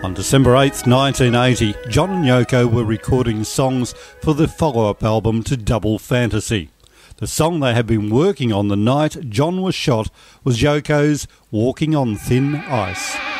On December 8th, 1980, John and Yoko were recording songs for the follow-up album to Double Fantasy. The song they had been working on the night John was shot was Yoko's Walking on Thin Ice.